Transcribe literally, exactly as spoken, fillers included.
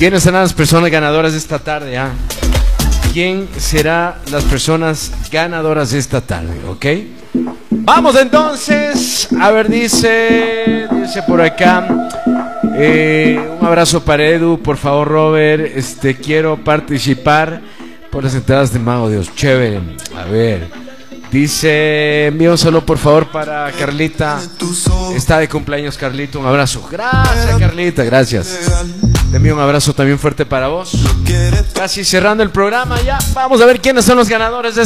¿Quiénes serán las personas ganadoras de esta tarde? Ah? ¿Quién será las personas ganadoras de esta tarde? ¿Ok? Vamos entonces. A ver, dice, dice por acá. Eh, un abrazo para Edu, por favor, Robert. Este, quiero participar por las entradas de Mago Dios. Chévere. A ver. Dice, envío un saludo por favor para Carlita. Está de cumpleaños Carlita. Un abrazo. Gracias, Carlita. Gracias. Te envío un abrazo también fuerte para vos. Casi cerrando el programa ya. Vamos a ver quiénes son los ganadores de